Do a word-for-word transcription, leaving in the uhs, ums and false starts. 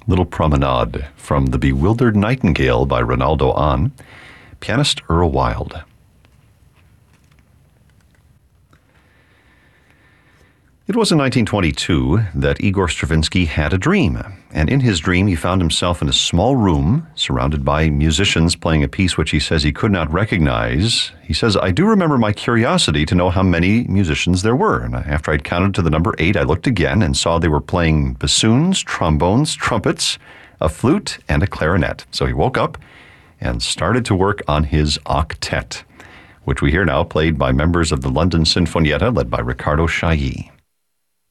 Little Promenade from The Bewildered Nightingale by Ronaldo Ahn, pianist Earl Wild. It was in nineteen twenty-two that Igor Stravinsky had a dream, and in his dream he found himself in a small room surrounded by musicians playing a piece which he says he could not recognize. He says, "I do remember my curiosity to know how many musicians there were, and after I'd counted to the number eight, I looked again and saw they were playing bassoons, trombones, trumpets, a flute, and a clarinet." So he woke up and started to work on his octet, which we hear now played by members of the London Sinfonietta led by Riccardo Chailly.